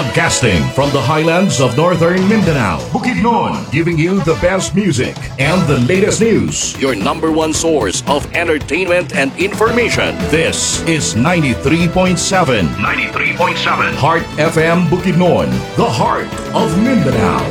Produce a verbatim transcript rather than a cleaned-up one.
Broadcasting from the highlands of northern Mindanao, Bukidnon, giving you the best music and the latest news. Your number one source of entertainment and information. This is ninety-three point seven. ninety-three point seven. Heart F M Bukidnon, the heart of Mindanao.